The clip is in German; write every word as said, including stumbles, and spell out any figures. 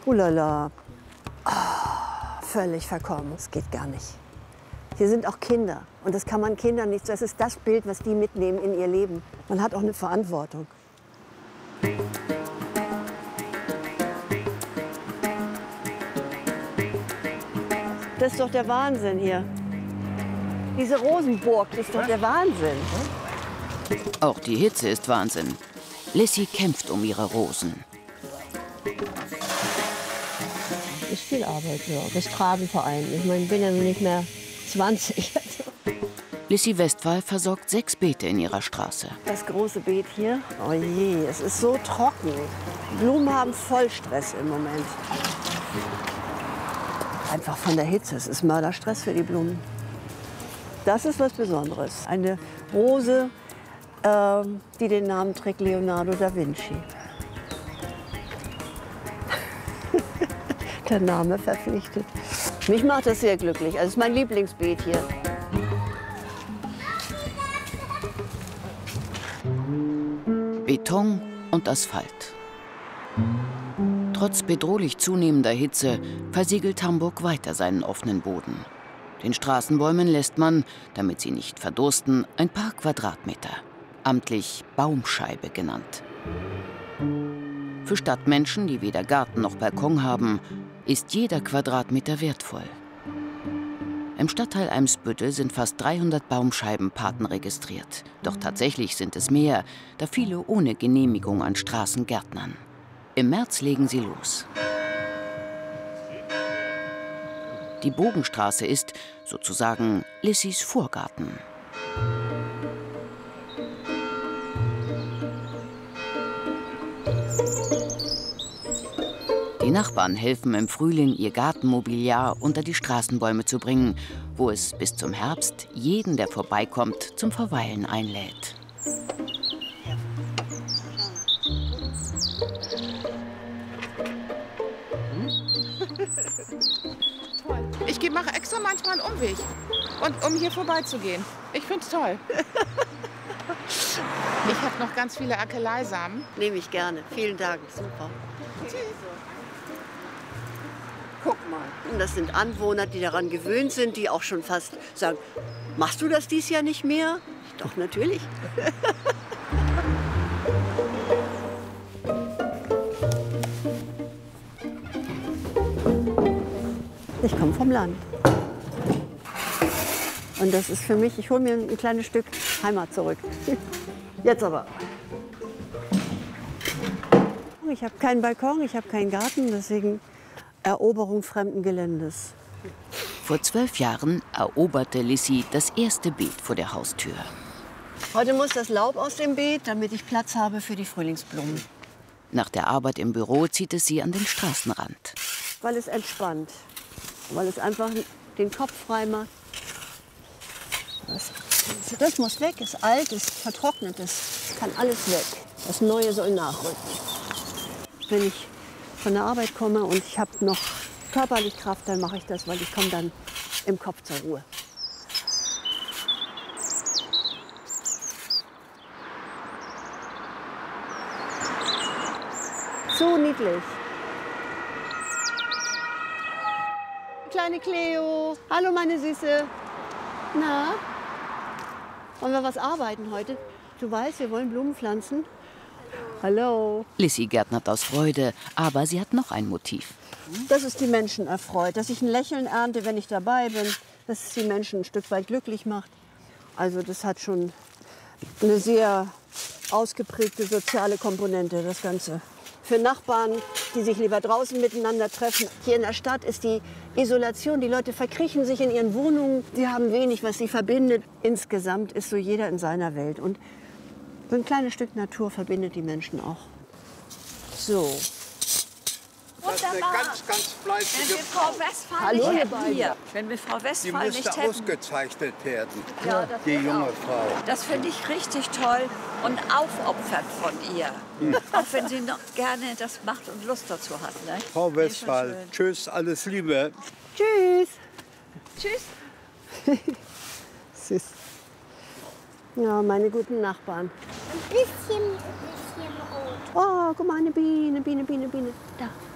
Ulala. Oh, völlig verkommen. Das geht gar nicht. Hier sind auch Kinder. Und das kann man Kindern nicht. Das ist das Bild, was die mitnehmen in ihr Leben. Man hat auch eine Verantwortung. Das ist doch der Wahnsinn hier. Diese Rosenburg, das ist doch der Wahnsinn. Auch die Hitze ist Wahnsinn. Lissy kämpft um ihre Rosen. Ist viel Arbeit, ja. Das Tragen vor allem. Ich meine, ich bin ja noch nicht mehr zwanzig. Lissy Westphal versorgt sechs Beete in ihrer Straße. Das große Beet hier. Oh je, es ist so trocken. Blumen haben voll Stress im Moment. Einfach von der Hitze. Es ist Mörderstress für die Blumen. Das ist was Besonderes. Eine Rose, äh, die den Namen trägt Leonardo da Vinci. Der Name verpflichtet. Mich macht das sehr glücklich. Also es ist mein Lieblingsbeet hier. Beton und Asphalt. Trotz bedrohlich zunehmender Hitze versiegelt Hamburg weiter seinen offenen Boden. Den Straßenbäumen lässt man, damit sie nicht verdursten, ein paar Quadratmeter, amtlich Baumscheibe genannt. Für Stadtmenschen, die weder Garten noch Balkon haben, ist jeder Quadratmeter wertvoll. Im Stadtteil Eimsbüttel sind fast dreihundert Baumscheibenpaten registriert. Doch tatsächlich sind es mehr, da viele ohne Genehmigung an Straßen gärtnern. Im März legen sie los. Die Bogenstraße ist sozusagen Lissys Vorgarten. Die Nachbarn helfen im Frühling, ihr Gartenmobiliar unter die Straßenbäume zu bringen, wo es bis zum Herbst jeden, der vorbeikommt, zum Verweilen einlädt. Ich mache extra manchmal einen Umweg, und, um hier vorbeizugehen. Ich finde es toll. Ich habe noch ganz viele Akeleisamen. Nehme ich gerne. Vielen Dank. Super. Guck mal. Und das sind Anwohner, die daran gewöhnt sind, die auch schon fast sagen, machst du das dies Jahr nicht mehr? Doch, natürlich. Ich komme vom Land. Und das ist für mich, ich hole mir ein kleines Stück Heimat zurück. Jetzt aber. Ich habe keinen Balkon, ich habe keinen Garten, deswegen Eroberung fremden Geländes. Vor zwölf Jahren eroberte Lissy das erste Beet vor der Haustür. Heute muss das Laub aus dem Beet, damit ich Platz habe für die Frühlingsblumen. Nach der Arbeit im Büro zieht es sie an den Straßenrand. Weil es entspannt, weil es einfach den Kopf frei macht. Das, das muss weg, ist alt, ist vertrocknet, das kann alles weg. Das Neue soll nachrücken. Wenn ich von der Arbeit komme und ich habe noch körperlich Kraft, dann mache ich das, weil ich komme dann im Kopf zur Ruhe. So niedlich. Kleine Cleo. Hallo, meine Süße. Na? Wollen wir was arbeiten heute? Du weißt, wir wollen Blumen pflanzen. Hallo. Lissy gärtnert aus Freude, aber sie hat noch ein Motiv. Das ist die Menschen erfreut, dass ich ein Lächeln ernte, wenn ich dabei bin, dass es die Menschen ein Stück weit glücklich macht. Also das hat schon eine sehr ausgeprägte soziale Komponente, das Ganze. Für Nachbarn, die sich lieber draußen miteinander treffen. Hier in der Stadt ist die Isolation, die Leute verkriechen sich in ihren Wohnungen, sie haben wenig, was sie verbindet. Insgesamt ist so jeder in seiner Welt. Und so ein kleines Stück Natur verbindet die Menschen auch. So. Das ist eine ganz, ganz fleißige Wenn wir Frau Westphal Hallo, nicht ihr hätten hier, wenn wir Frau Die Westphal müsste nicht hätten, ausgezeichnet werden, ja, das die wird junge auch. Frau. Das finde ich richtig toll und aufopfernd von ihr. Auch wenn sie noch gerne das macht und Lust dazu hat. Ne? Frau Nee, schon Westphal, schön. tschüss, alles Liebe. Tschüss. Tschüss. Süß. Ja, meine guten Nachbarn. Ein bisschen, ein bisschen rot. Oh, guck mal, eine Biene, Biene, Biene, Biene. Da.